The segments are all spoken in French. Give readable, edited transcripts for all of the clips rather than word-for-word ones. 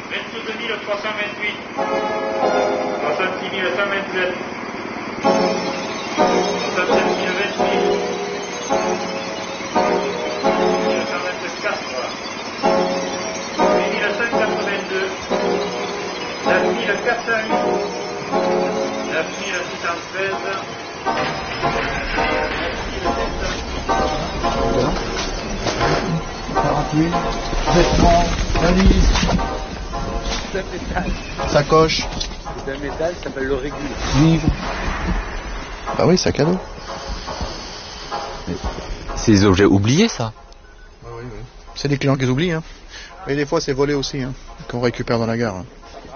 22 328. 66 127. 67 028. 1924. 8582. 9408. 9613. 40 000, vêtements, valise, sacoche. C'est un métal, ça s'appelle le régule. Livre. Bah oui, sac à dos. C'est des objets oubliés, ça. Oui, oui. C'est des clients qui oublient, hein. Mais des fois, c'est volé aussi, hein, qu'on récupère dans la gare. Hein.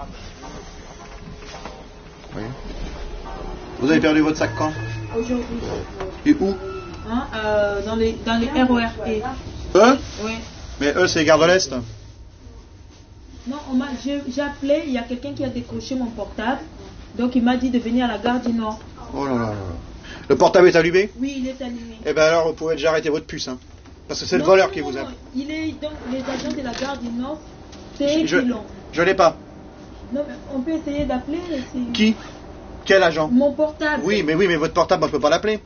Oui. Vous avez perdu votre sac quand? Aujourd'hui. Et où? Hein, dans les RORE. Eux? Oui. Mais eux, c'est les gares de l'Est. Non, j'ai appelé, il y a quelqu'un qui a décroché mon portable. Donc il m'a dit de venir à la gare du Nord. Oh là là là. Le portable est allumé? Oui, il est allumé. Eh ben alors, vous pouvez déjà arrêter votre puce, hein. Parce que c'est le voleur qui vous a. Il est donc les agents de la gare du Nord, c'est eux qui l'ont. Je l'ai pas. Non, mais on peut essayer d'appeler. Qui? Quel agent? Mon portable. Oui, mais votre portable, on ne peut pas l'appeler.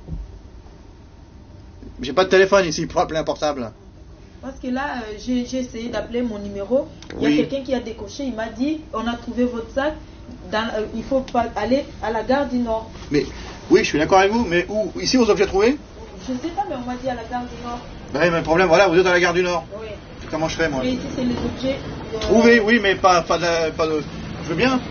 J'ai pas de téléphone ici pour appeler un portable. Parce que là, j'ai essayé d'appeler mon numéro. Il y a quelqu'un qui a décoché. Il m'a dit, on a trouvé votre sac. Il faut pas aller à la gare du Nord. Mais oui, je suis d'accord avec vous. Mais où? Ici, aux objets trouvés? Je sais pas, mais on m'a dit à la gare du Nord. Ben, mais le problème, voilà, vous êtes à la gare du Nord. Oui. Comment je fais, moi? Mais ici, c'est les objets. Trouvés, oui, mais pas de. Je veux bien.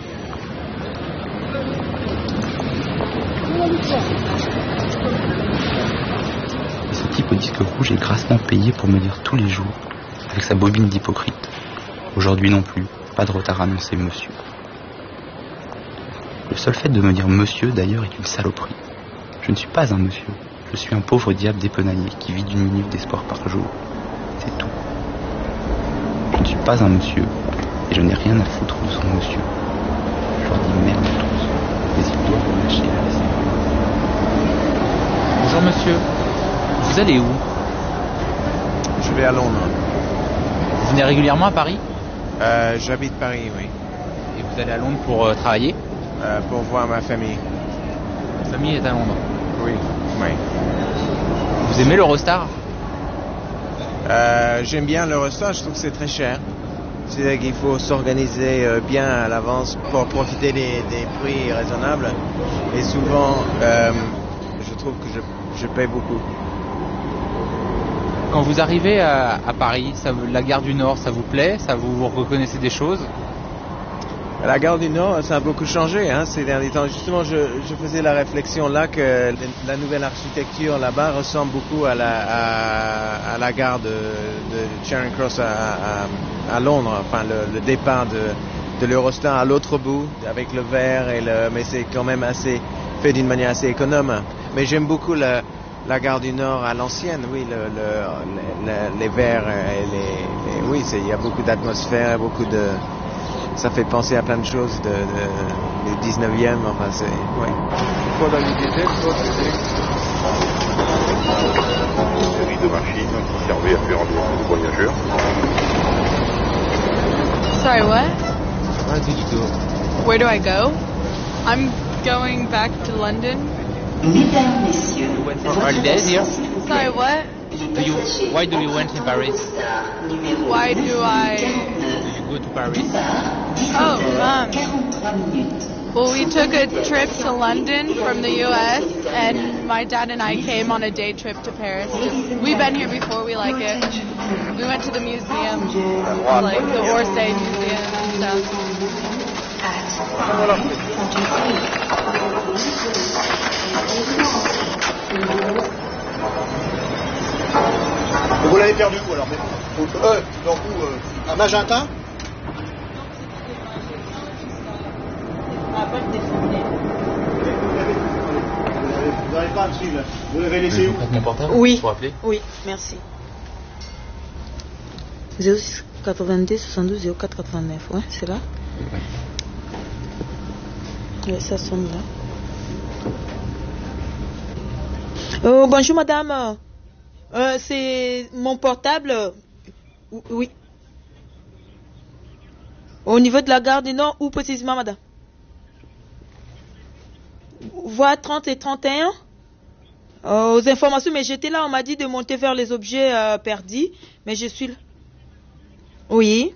Ce type au disque rouge est grassement payé pour me dire tous les jours, avec sa bobine d'hypocrite. Aujourd'hui non plus, pas de retard annoncé, monsieur. Le seul fait de me dire monsieur, d'ailleurs, est une saloperie. Je ne suis pas un monsieur. Je suis un pauvre diable dépenaillé qui vit d'une minute d'espoir par jour. C'est tout. Je ne suis pas un monsieur, et je n'ai rien à foutre de son monsieur. Je leur dis merde à tous, mais ils doivent me lâcher la laisser. Bonjour monsieur, vous allez où? Je vais à Londres. Vous venez régulièrement à Paris? J'habite Paris, oui. Et vous allez à Londres pour travailler? Pour voir ma famille. Votre famille est à Londres? Oui, oui. Vous aimez l'Eurostar? J'aime bien l'Eurostar, je trouve que c'est très cher. C'est-à-dire qu'il faut s'organiser bien à l'avance pour profiter des prix raisonnables. Et souvent, je trouve que je paye beaucoup. Quand vous arrivez à Paris, la gare du Nord, ça vous plaît? Vous reconnaissez des choses? La gare du Nord, ça a beaucoup changé ces derniers temps. Justement, je faisais la réflexion là que la nouvelle architecture là-bas ressemble beaucoup à la gare de Charing Cross à Londres. Enfin, le départ de l'Eurostar à l'autre bout, avec le verre mais c'est quand même fait d'une manière assez économe. Mais j'aime beaucoup la gare du Nord à l'ancienne, oui, les verres oui, il y a beaucoup d'atmosphère, ça fait penser à plein de choses du 19e, enfin c'est... Ouais. Une série de machines qui servaient à faire des voyageurs. Sorry, what? Where did you go? Where do I go? I'm going back to London. Mesdames, Messieurs, You went for holidays here? Sorry, what? Why do you went to Paris? Why do Do you go to Paris? Oh, well, we took a trip to London from the U.S. and my dad and I came on a day trip to Paris. We've been here before, we like it. We went to the museum, like the Orsay Museum and stuff. Vous l'avez perdu où alors? Donc où? À Magenta? Vous n'avez pas à me suivre. Vous l'avez laissé où? Mon portable? Oui. Pour appeler? Oui, merci. 06 82 72 04 89, ouais, c'est là? Oui, ça sonne là. Bonjour madame. C'est mon portable. Oui. Au niveau de la gare du Nord, où précisément, madame? Voie 30 et 31. Aux informations, mais j'étais là, on m'a dit de monter vers les objets perdus, mais je suis là. Oui.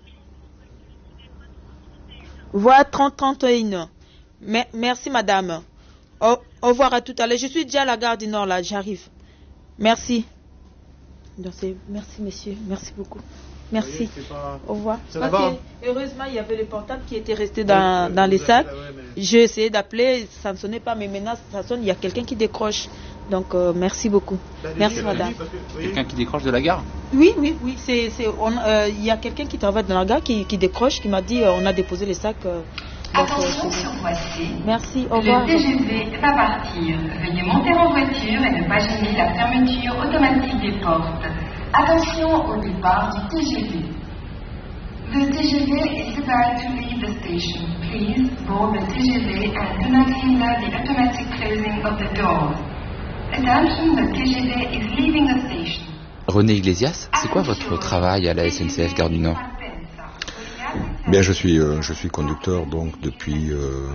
Voie 30-31. Merci, madame. Au revoir à tout à l'heure. Je suis déjà à la gare du Nord, là, j'arrive. Merci. Merci, monsieur. Merci beaucoup. Merci. Au revoir. Heureusement, il y avait le portable qui était resté dans les sacs. J'ai essayé d'appeler, ça ne sonnait pas, mais maintenant ça sonne, il y a quelqu'un qui décroche. Donc, merci beaucoup. Merci, madame. Quelqu'un qui décroche de la gare? Oui. Il y a quelqu'un qui travaille dans la gare qui décroche, qui m'a dit on a déposé les sacs. Attention sur voici. Merci, au revoir. Le TGV va partir. Veuillez monter en voiture et ne pas gêner la fermeture automatique des portes. Attention au départ du TGV. The TGV is about to leave the station. Please board the TGV and do not hinder the automatic closing of the doors. Attention, the TGV is leaving the station. René Iglesias, c'est quoi votre travail à la SNCF Gare du Nord? Bien, je suis conducteur donc depuis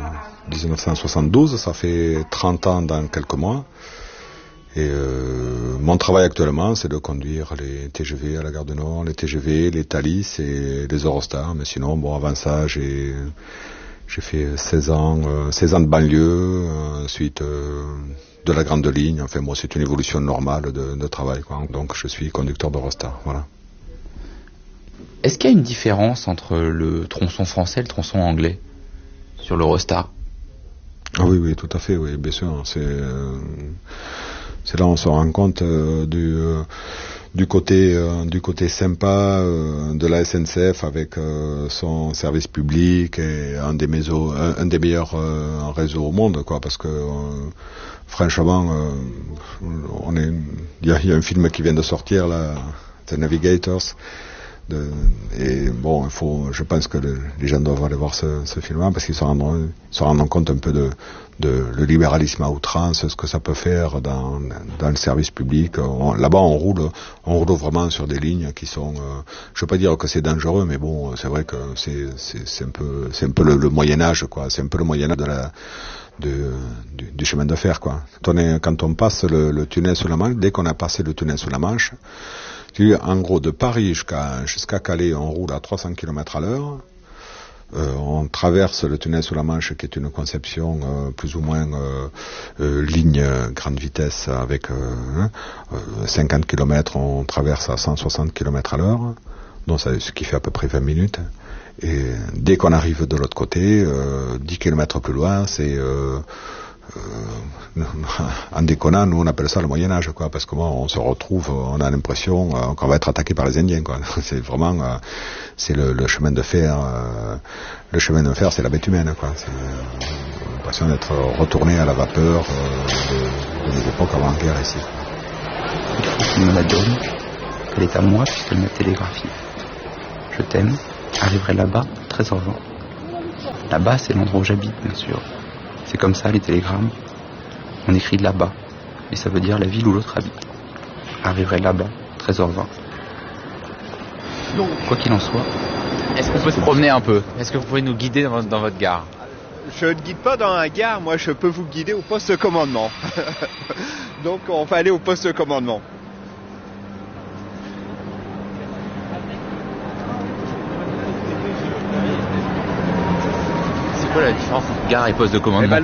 1972, ça fait 30 ans dans quelques mois. Et mon travail actuellement, c'est de conduire les TGV à la Gare du Nord, les TGV, les Thalys et les Eurostars. Mais sinon, bon, avant ça, j'ai fait 16 ans de banlieue, ensuite de la grande ligne. Enfin, moi, c'est une évolution normale de travail, quoi. Donc, je suis conducteur d'Eurostar, voilà. Est-ce qu'il y a une différence entre le tronçon français et le tronçon anglais sur l'Eurostar? Ah oui, tout à fait, oui, bien sûr. C'est là où on se rend compte du côté sympa de la SNCF avec son service public et un des meilleurs réseaux au monde, quoi, parce que franchement, il y a un film qui vient de sortir là, The Navigators. Et bon, je pense que les gens doivent aller voir ce film-là parce qu'ils se rendent compte un peu de le libéralisme à outrance, ce que ça peut faire dans le service public. Là-bas, on roule vraiment sur des lignes qui sont, je veux pas dire que c'est dangereux, mais bon, c'est vrai que c'est un peu le Moyen Âge, quoi. C'est un peu le Moyen Âge du chemin de fer, quoi. Quand on passe le tunnel sous la Manche, dès qu'on a passé le tunnel sous la Manche, en gros, de Paris jusqu'à Calais, on roule à 300 km à l'heure. On traverse le tunnel sous la Manche, qui est une conception plus ou moins ligne grande vitesse avec 50 km, on traverse à 160 km à l'heure, donc ce qui fait à peu près 20 minutes. Et dès qu'on arrive de l'autre côté, 10 km plus loin, c'est... en déconnant, nous on appelle ça le Moyen-Âge, quoi, parce que on se retrouve, on a l'impression qu'on va être attaqué par les Indiens, quoi. C'est vraiment, c'est le chemin de fer, c'est la bête humaine, quoi. C'est l'impression d'être retourné à la vapeur de l'époque avant-guerre ici. Il me la donne, elle est à moi puisqu'elle m'a télégraphié. Je t'aime, arriverai là-bas, 13h20. Là-bas, c'est l'endroit où j'habite, bien sûr. C'est comme ça, les télégrammes. On écrit là-bas, et ça veut dire la ville où l'autre habite. Arriverai là-bas, 13h20. Quoi qu'il en soit... Est-ce qu'on peut se promener un peu? Est-ce que vous pouvez nous guider dans votre gare? Je ne guide pas dans la gare, moi je peux vous guider au poste de commandement. Donc on va aller au poste de commandement. C'est quoi la différence entre gare et poste de commandement?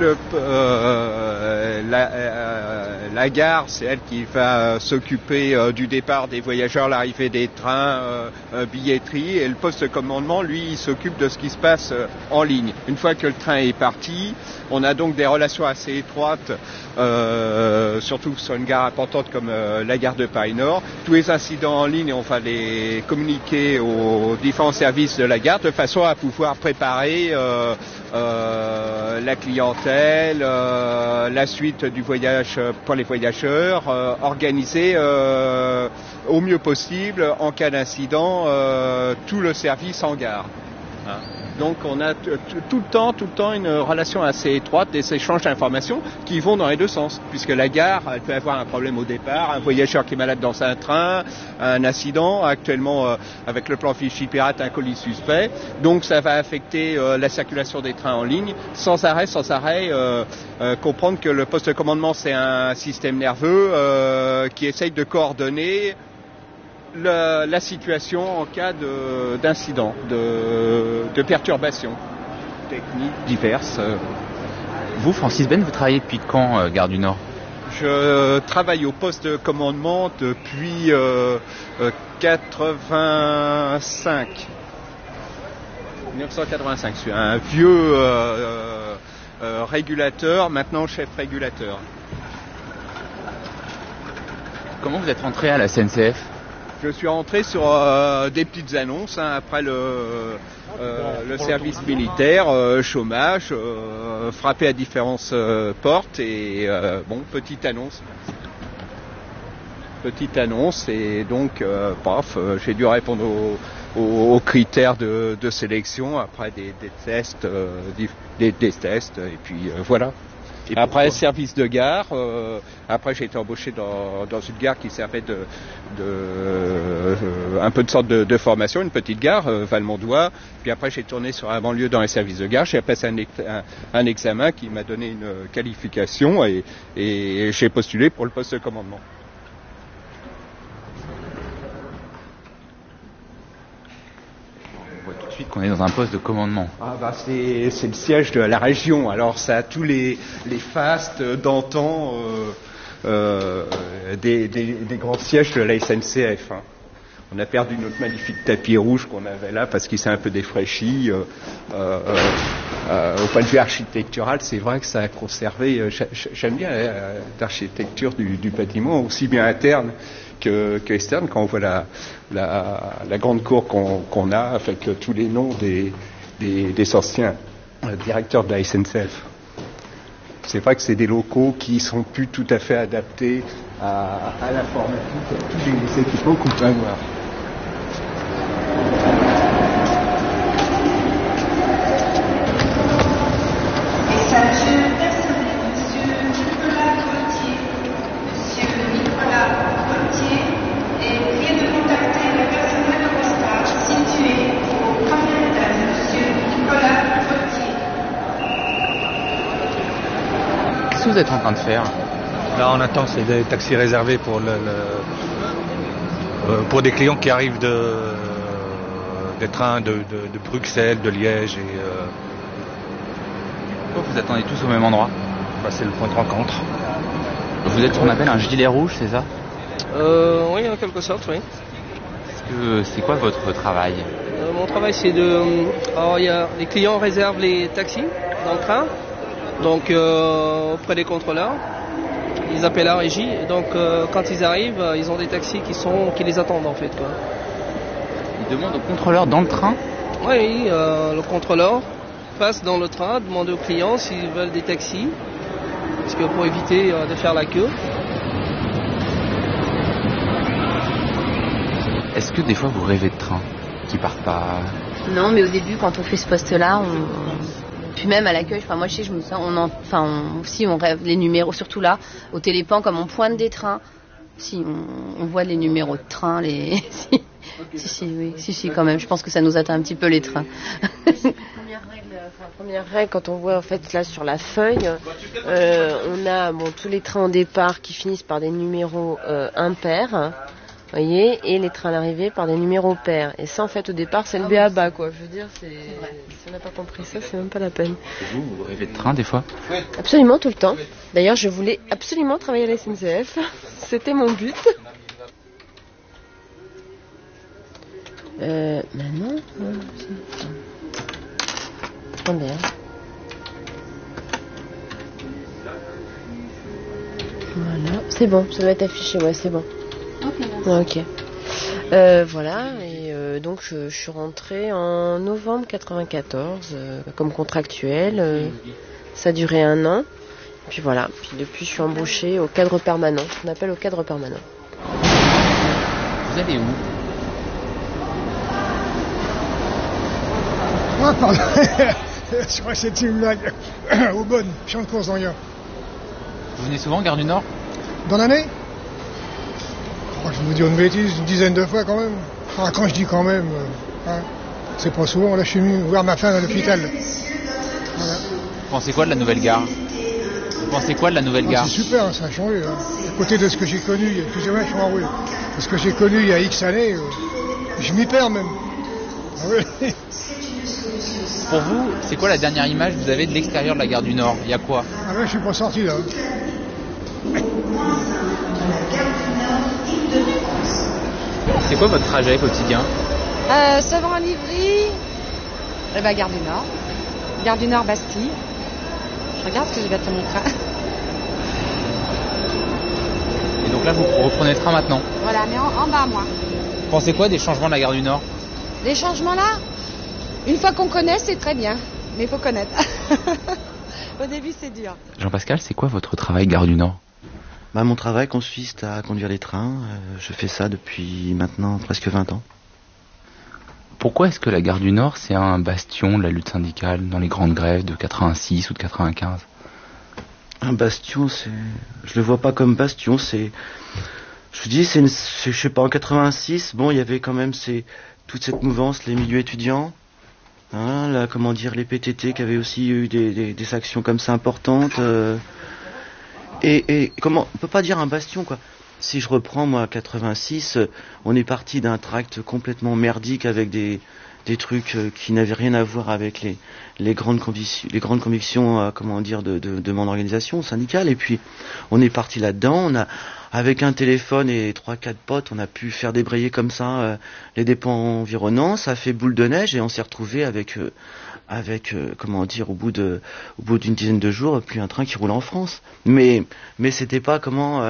La gare, c'est elle qui va s'occuper du départ des voyageurs, l'arrivée des trains, billetterie, et le poste de commandement, lui, il s'occupe de ce qui se passe en ligne. Une fois que le train est parti, on a donc des relations assez étroites, surtout sur une gare importante comme la gare de Paris-Nord. Tous les incidents en ligne, on va les communiquer aux différents services de la gare de façon à pouvoir préparer la clientèle, la suite du voyage pour les voyageurs, organiser au mieux possible, en cas d'incident, tout le service en gare. Donc on a tout le temps une relation assez étroite, des échanges d'informations qui vont dans les deux sens. Puisque la gare, elle peut avoir un problème au départ, un voyageur qui est malade dans un train, un accident, actuellement avec le plan Vichy Pirate, un colis suspect. Donc ça va affecter la circulation des trains en ligne sans arrêt, comprendre que le poste de commandement c'est un système nerveux qui essaye de coordonner la situation en cas d'incident, de perturbations techniques diverses. Vous, Francis Ben, vous travaillez depuis quand, Gare du Nord ? Je travaille au poste de commandement depuis 1985. Je suis un vieux régulateur, maintenant chef régulateur. Comment vous êtes rentré à la SNCF ? Je suis rentré sur des petites annonces après le service militaire, chômage, frappé à différentes portes et petite annonce et donc j'ai dû répondre aux critères de sélection après des tests, des tests et puis voilà. Et après, service de gare. Après, j'ai été embauché dans une gare qui servait un peu de sorte de formation, une petite gare, Valmondois. Puis après, j'ai tourné sur un banlieue dans les services de gare. J'ai passé un examen qui m'a donné une qualification et j'ai postulé pour le poste de commandement. Tout de suite qu'on est dans un poste de commandement. C'est le siège de la région. Alors ça a tous les fastes d'antan des grands sièges de la SNCF. Hein. On a perdu notre magnifique tapis rouge qu'on avait là parce qu'il s'est un peu défraîchi. Au point de vue architectural, c'est vrai que ça a conservé. J'aime bien l'architecture du bâtiment, aussi bien interne que externe, quand on voit la grande cour qu'on a avec tous les noms des anciens directeurs de la SNCF. C'est vrai que c'est des locaux qui sont plus tout à fait adaptés à l'informatique, à tous les équipements qu'on peut avoir. Qu'est-ce que vous êtes en train de faire ? Là, on attend, c'est des taxis réservés pour pour des clients qui arrivent des trains de Bruxelles, de Liège et. Pourquoi vous attendez tous au même endroit ? C'est le point de rencontre. Vous êtes ce qu'on appelle un gilet rouge, c'est ça ? Oui, en quelque sorte, oui. C'est quoi votre travail ? Mon travail, c'est les clients réservent les taxis dans le train. Donc auprès des contrôleurs, ils appellent la régie. Et donc quand ils arrivent, ils ont des taxis qui les attendent en fait. Quoi. Ils demandent au contrôleur dans le train ? Oui, le contrôleur passe dans le train, demande aux clients s'ils veulent des taxis, parce que pour éviter de faire la queue. Est-ce que des fois vous rêvez de trains qui partent pas ? Non, mais au début, quand on fait ce poste-là, puis même à l'accueil, moi je sais, je me sens, on rêve les numéros, surtout là, au télépan, comme on pointe des trains. Si, on voit les numéros de train, si, quand même. Je pense que ça nous atteint un petit peu les trains. Première règle, quand on voit en fait là sur la feuille, on a tous les trains au départ qui finissent par des numéros impairs. Voyez, et les trains d'arrivée par des numéros pairs. Et ça, en fait, au départ, c'est le B.A.-bas, quoi. Je veux dire, si on n'a pas compris ça, c'est même pas la peine. Et vous rêvez de train, des fois ? Absolument, tout le temps. D'ailleurs, je voulais absolument travailler à la SNCF. C'était mon but. Maintenant... Attendez, Voilà, c'est bon, ça doit être affiché, ouais, c'est bon. Ok. Voilà, et donc je suis rentrée en novembre 94 comme contractuelle. Ça a duré 1 an. Et puis voilà, puis depuis je suis embauchée au cadre permanent, ce qu'on appelle au cadre permanent. Vous allez où ? Ah, pardon. Je crois que c'était une blague. Au bon, champ de course d'Angers. Vous venez souvent, Gare du Nord? Dans l'année? Je vais vous dire une bêtise, une dizaine de fois quand même. Enfin, quand je dis quand même, c'est pas souvent. Là, je suis venu voir ma femme à l'hôpital. Voilà. Vous pensez quoi de la nouvelle gare? C'est super, ça a changé. À côté de ce que j'ai connu, excusez-moi, je suis enroué. De ce que j'ai connu il y a X années, je m'y perds même. Ah oui. Pour vous, c'est quoi la dernière image que vous avez de l'extérieur de la Gare du Nord? Il y a quoi? Ah là, je suis pas sorti là. C'est quoi votre trajet quotidien? Sevran-Livry, Gare du Nord. Gare du Nord, Bastille. Je regarde ce que je vais être mon train. Et donc là, vous reprenez le train maintenant? Voilà, mais en bas, moi. Vous pensez quoi des changements de la Gare du Nord? Les changements là, une fois qu'on connaît, c'est très bien. Mais il faut connaître. Au début, c'est dur. Jean-Pascal, c'est quoi votre travail Gare du Nord? Mon travail consiste à conduire les trains. Je fais ça depuis maintenant presque 20 ans. Pourquoi est-ce que la Gare du Nord, c'est un bastion de la lutte syndicale dans les grandes grèves de 86 ou de 95? Un bastion, je le vois pas comme bastion, je vous dis, je sais pas, en 86, bon, il y avait quand même toute cette mouvance, les milieux étudiants, les PTT qui avaient aussi eu des actions comme ça importantes, et on peut pas dire un bastion, quoi. Si je reprends, moi, 86, on est parti d'un tract complètement merdique avec des trucs qui n'avaient rien à voir avec les grandes convictions, de mon organisation syndicale. Et puis, on est parti là-dedans. Avec un téléphone et 3-4 potes, on a pu faire débrayer comme ça les dépôts environnants. Ça a fait boule de neige et on s'est retrouvé avec au bout d'une dizaine de jours, plus un train qui roule en France. Mais c'était pas quand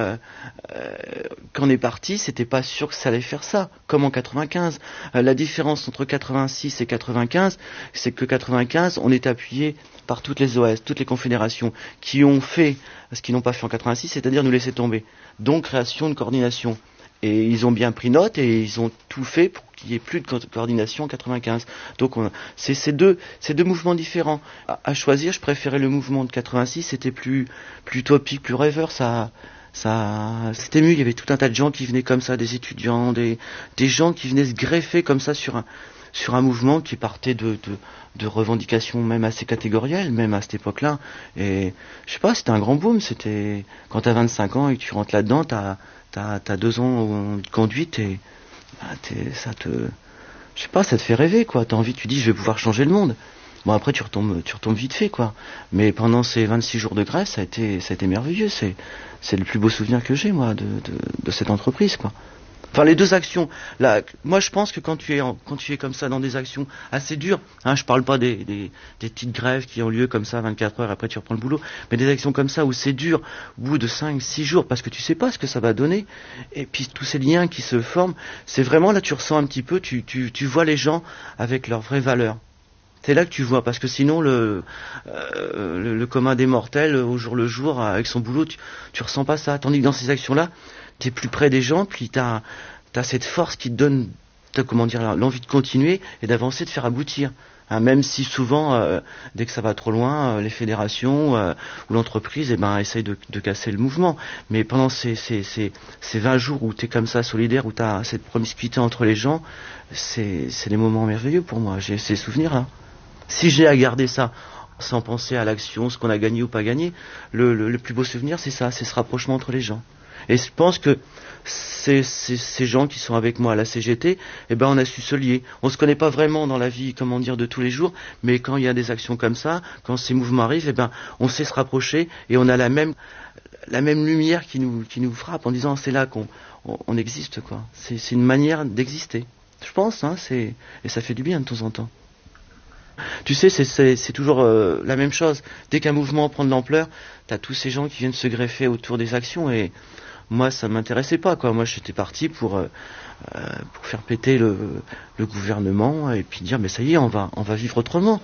on est parti, c'était pas sûr que ça allait faire ça, comme en 95. La différence entre 86 et 95, c'est que 95, on est appuyé par toutes les OS, toutes les confédérations, qui ont fait ce qu'ils n'ont pas fait en 86, c'est-à-dire nous laisser tomber. Donc création de coordination. Et ils ont bien pris note et ils ont tout fait pour qu'il n'y ait plus de coordination en 95. Donc c'est deux mouvements différents. À choisir, je préférais le mouvement de 86, c'était plus utopique, plus rêveur, c'était mieux. Il y avait tout un tas de gens qui venaient comme ça, des étudiants, des gens qui venaient se greffer comme ça sur un mouvement qui partait de revendications même assez catégorielles, même à cette époque-là. Et je sais pas, c'était un grand boom. C'était quand t'as 25 ans et que tu rentres là-dedans, t'as 2 ans de conduite et ça te fait rêver, quoi. T'as envie, tu dis, je vais pouvoir changer le monde. Bon, après, tu retombes vite fait, quoi. Mais pendant ces 26 jours de grève, ça a été merveilleux. C'est le plus beau souvenir que j'ai, moi, de cette entreprise, quoi. Enfin, les deux actions, là, moi je pense que quand tu es comme ça dans des actions assez dures, je parle pas des petites grèves qui ont lieu comme ça 24 heures après tu reprends le boulot, mais des actions comme ça où c'est dur, au bout de 5-6 jours, parce que tu sais pas ce que ça va donner, et puis tous ces liens qui se forment, c'est vraiment là tu ressens un petit peu, tu vois les gens avec leurs vraies valeurs. C'est là que tu vois, parce que sinon le commun des mortels, au jour le jour, avec son boulot, tu ressens pas ça. Tandis que dans ces actions-là, t'es plus près des gens, puis t'as cette force qui te donne, l'envie de continuer et d'avancer, de faire aboutir. Même si souvent, dès que ça va trop loin, les fédérations ou l'entreprise, essayent de casser le mouvement. Mais pendant ces 20 jours où t'es comme ça solidaire, où t'as cette promiscuité entre les gens, c'est des moments merveilleux pour moi. J'ai ces souvenirs-là. Si j'ai à garder ça, sans penser à l'action, ce qu'on a gagné ou pas gagné, le plus beau souvenir, c'est ça, c'est ce rapprochement entre les gens. Et je pense que ces gens qui sont avec moi à la CGT, on a su se lier. On se connaît pas vraiment dans la vie, de tous les jours, mais quand il y a des actions comme ça, quand ces mouvements arrivent, on sait se rapprocher et on a la même lumière qui nous frappe en disant c'est là qu'on existe, quoi. C'est une manière d'exister. Je pense, et ça fait du bien de temps en temps. Tu sais, c'est toujours la même chose. Dès qu'un mouvement prend de l'ampleur, t'as tous ces gens qui viennent se greffer autour des actions et moi, ça m'intéressait pas, quoi. Moi, j'étais parti pour faire péter le gouvernement et puis dire, mais ça y est, on va vivre autrement.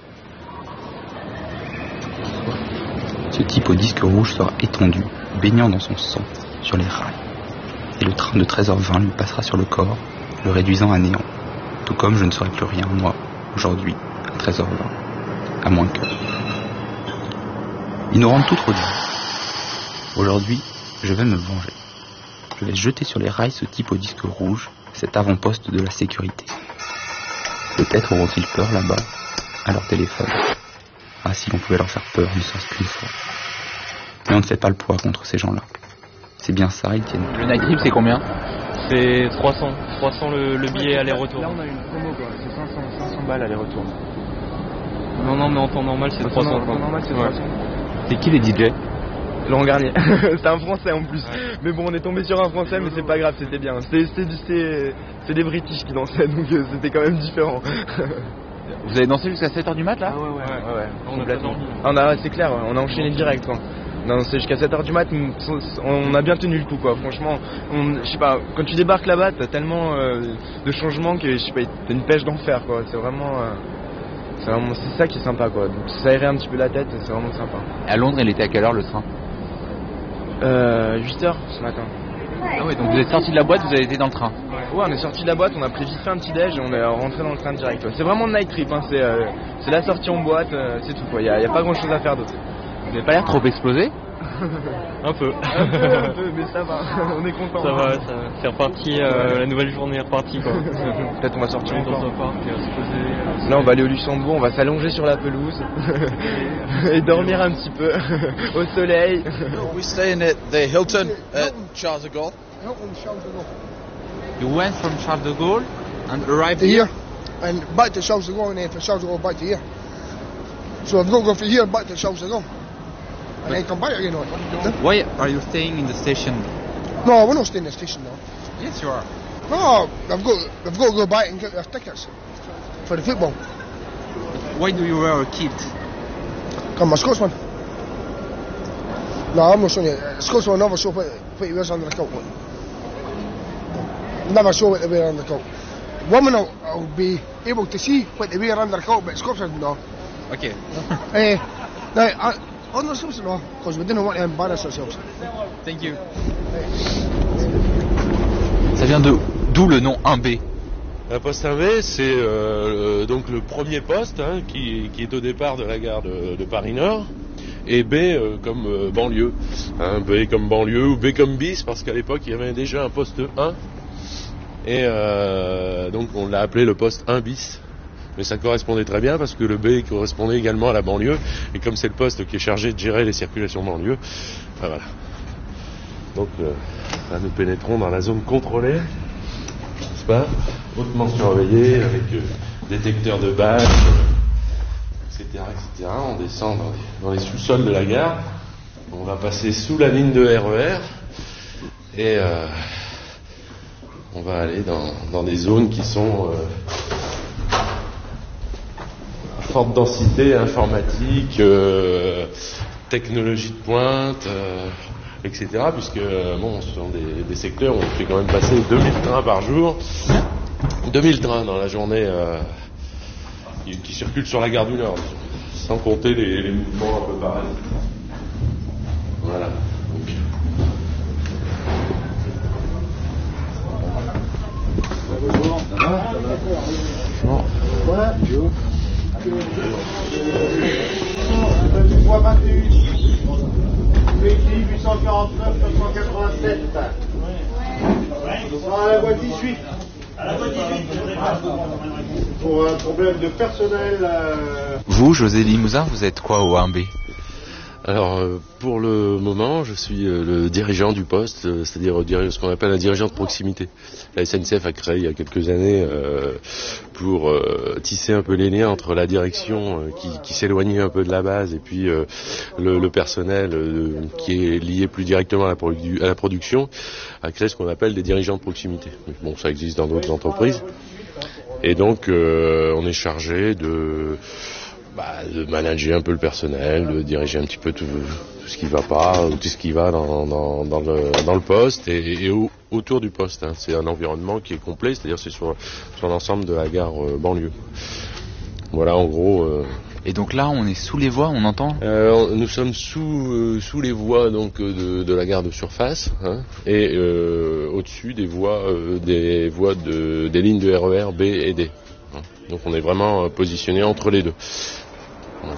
Ce type au disque rouge sera étendu, baignant dans son sang, sur les rails. Et le train de 13h20 lui passera sur le corps, le réduisant à néant. Tout comme je ne serai plus rien, moi, aujourd'hui, 13h20. À moins que... Ils nous rendent tout trop dur. Aujourd'hui, je vais me venger. Je vais jeter sur les rails ce type au disque rouge, cet avant-poste de la sécurité. Peut-être auront-ils peur là-bas, à leur téléphone. Ah, si l'on pouvait leur faire peur, ne serait-ce qu'une fois. Mais on ne fait pas le poids contre ces gens-là. C'est bien ça, ils tiennent. Le night trip, c'est combien? C'est 300 le billet aller-retour. Là on a une promo quoi, c'est 500 balles aller-retour. Non mais en temps normal c'est 300. En temps normal c'est 300. C'est qui les DJ? Laurent Garnier. C'était un français en plus. Mais bon on est tombé sur un français mais c'est pas grave, c'était bien. C'est des British qui dansaient donc c'était quand même différent. Vous avez dansé jusqu'à 7h du mat là? Ouais. On a pas dormi. C'est clair, on a enchaîné direct quoi. Non, c'est jusqu'à 7h du mat, on a bien tenu le coup quoi. Franchement, je sais pas, quand tu débarques là-bas, t'as tellement de changements que je sais pas, t'as une pêche d'enfer quoi. C'est ça qui est sympa quoi. Donc ça aérait un petit peu la tête, c'est vraiment sympa. À Londres, il était à quelle heure le train? 8h ce matin. Ah ouais, donc vous êtes sorti de la boîte, vous avez été dans le train? Ouais, on est sorti de la boîte, on a pris vite fait un petit déj et on est rentré dans le train direct. Ouais. C'est vraiment le night trip, hein. C'est la sortie en boîte, c'est tout quoi. Y a pas grand chose à faire d'autre. Vous n'avez pas l'air trop explosé? Un peu, mais ça va, on est content. Ça va, c'est reparti, la nouvelle journée est repartie quoi. Peut-être on va sortir dans un parc et se poser. Là on va aller au Luxembourg, on va s'allonger sur la pelouse et dormir un petit peu au soleil. We're staying at the Hilton at Charles de Gaulle. You went from Charles de Gaulle and arrived here and back to Charles de Gaulle and then from Charles de Gaulle back to here. So I've got to go from here back to Charles de Gaulle. And then come back again. Why are you staying in the station? No, we're not staying in the station now. Yes, you are. No, I've got to go back and get their tickets for the football. Why do you wear a kilt? I'm a Scotsman. No, I'm not showing you. Scotsman never show what he wears under the coat. Never show what they wear under the coat. Women will be able to see what they wear under the coat, but Scotsman no. Okay. Oh no, Scotsman no, because we didn't want to embarrass ourselves. Thank you. Ça vient d'où le nom 1B? Un poste 1B, c'est donc le premier poste qui est au départ de la gare de Paris-Nord, et B comme banlieue. B comme banlieue ou B comme bis, parce qu'à l'époque il y avait déjà un poste 1, et donc on l'a appelé le poste 1 bis. Mais ça correspondait très bien parce que le B correspondait également à la banlieue, et comme c'est le poste qui est chargé de gérer les circulations banlieue, enfin voilà. Donc là nous pénétrons dans la zone contrôlée, n'est-ce pas, hautement surveillée, avec détecteurs de badge, etc. On descend dans les sous-sols de la gare, on va passer sous la ligne de RER, et on va aller dans des zones qui sont forte densité informatique, technologie de pointe, etc. Puisque bon, ce sont des secteurs où on fait quand même passer 2000 trains par jour, 2000 trains dans la journée qui circulent sur la gare du Nord, sans compter les mouvements un peu pareils. Voilà. Bonjour. Ça va? Bonjour. Voie 21, VT 849 987. On sera à la voie 18. À la voie 18, pour un problème de personnel. Vous, José Limousin, vous êtes quoi au 1B? Alors, pour le moment, je suis le dirigeant du poste, c'est-à-dire ce qu'on appelle un dirigeant de proximité. La SNCF a créé il y a quelques années pour tisser un peu les liens entre la direction qui s'éloignait un peu de la base et puis le personnel qui est lié plus directement à la production, a créé ce qu'on appelle des dirigeants de proximité. Bon, ça existe dans d'autres entreprises. Et donc, on est chargé de manager un peu le personnel, de diriger un petit peu tout ce qui va pas, ou tout ce qui va dans le poste et autour du poste. C'est un environnement qui est complet, c'est-à-dire c'est sur l'ensemble de la gare banlieue. Voilà en gros. Et donc là, on est sous les voies, on entend nous sommes sous les voies donc de la gare de surface, et au-dessus des voies des lignes de RER B et D. Donc on est vraiment positionné entre les deux. Voilà.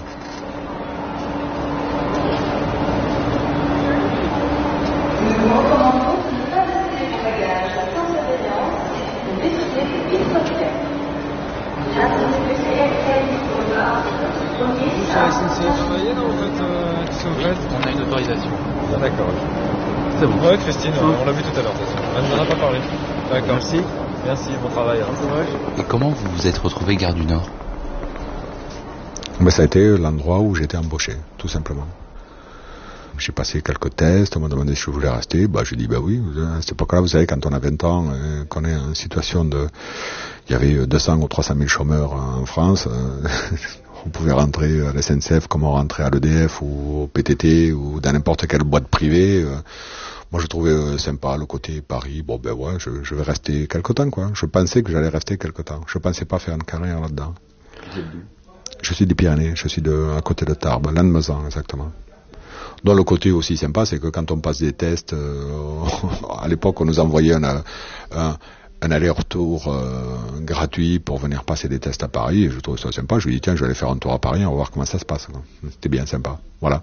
On a une autorisation. Ah, d'accord. C'est bon. Ouais, Christine, on l'a vu tout à l'heure. Elle ne m'en a pas parlé. D'accord. Merci. Merci, bon travail. Et comment vous vous êtes retrouvé Gare du Nord? Ben, ça a été l'endroit où j'étais embauché, tout simplement. J'ai passé quelques tests, on m'a demandé si je voulais rester. Bah, j'ai dit, bah oui, à cette époque-là, vous savez, quand on a 20 ans, qu'on est en situation de... Il y avait 200 ou 300 000 chômeurs en France. On pouvait rentrer à la SNCF comme on rentrait à l'EDF ou au PTT ou dans n'importe quelle boîte privée. Moi, je trouvais sympa le côté Paris. Bon, ben ouais, je vais rester quelque temps, quoi. Je pensais que j'allais rester quelque temps. Je pensais pas faire une carrière là-dedans. Je suis des Pyrénées, je suis à côté de Tarbes, Lannemezan, exactement. Donc le côté aussi sympa, c'est que quand on passe des tests, à l'époque, on nous envoyait un aller-retour gratuit pour venir passer des tests à Paris, et je trouvais ça sympa. Je lui ai dit, tiens, je vais aller faire un tour à Paris, on va voir comment ça se passe. C'était bien sympa, voilà.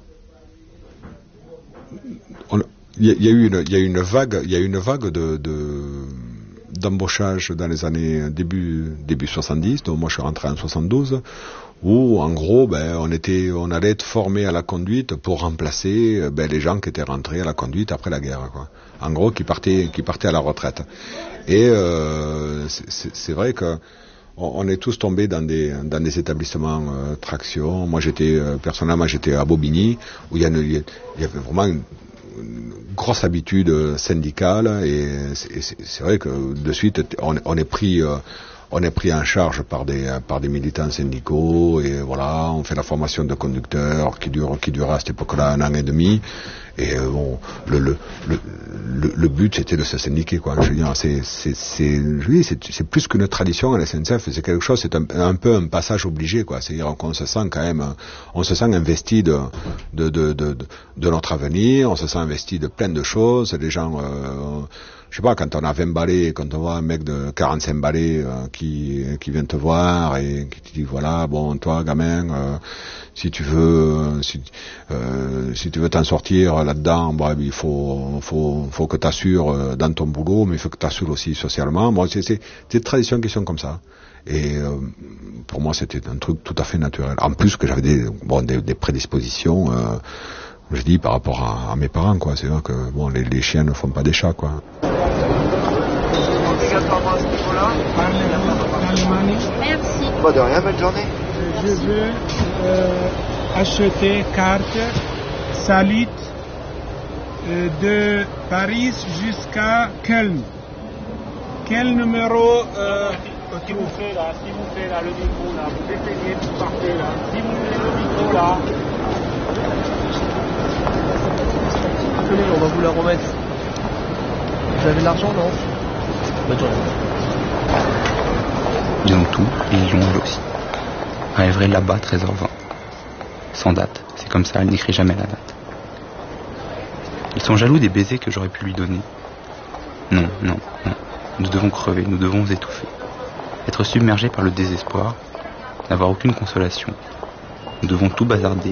Il y a eu une vague d'embauchage dans les années début 70, donc moi je suis rentré en 72, où en gros on allait être formé à la conduite pour remplacer les gens qui étaient rentrés à la conduite après la guerre, quoi. En gros qui partaient à la retraite. Et c'est vrai que on est tous tombés dans des établissements traction. Moi personnellement j'étais à Bobigny, où il y avait vraiment une grosse habitude syndicale, et c'est vrai que de suite on est pris en charge par des militants syndicaux, et voilà, on fait la formation de conducteurs qui dure à cette époque-là 1 an et demi, et bon, le but c'était de se syndiquer, quoi. Je veux dire, c'est plus qu'une tradition à la SNCF, c'est quelque chose, c'est un peu un passage obligé, quoi. C'est-à-dire qu'on se sent quand même, on se sent investi de notre avenir, on se sent investi de plein de choses. Les gens, je sais pas, quand on a 20 balais, quand on voit un mec de 45 balais qui vient te voir et qui te dit, voilà, bon, toi, gamin, si tu veux t'en sortir là-dedans, bon, il faut que tu assures dans ton boulot, mais il faut que tu assures aussi socialement. Bon, c'est des traditions qui sont comme ça. Et pour moi, c'était un truc tout à fait naturel. En plus que j'avais des prédispositions, je dis, par rapport à mes parents, quoi. C'est vrai que bon, les chiens ne font pas des chats, quoi. Merci. Pas de rien, bonne journée. Je veux acheter carte Salit de Paris jusqu'à Köln. Quel numéro Si vous faites là, le micro là, vous essayez, vous partez là. Si vous faites le micro là. On va vous la remettre. Vous avez de l'argent, non? Bonne journée. Ils ont tout et ils l'ont aussi. À Évry là-bas, 13h20. Sans date. C'est comme ça, elle n'écrit jamais la date. Ils sont jaloux des baisers que j'aurais pu lui donner. Non. Nous devons crever, nous devons étouffer. Être submergés par le désespoir, n'avoir aucune consolation. Nous devons tout bazarder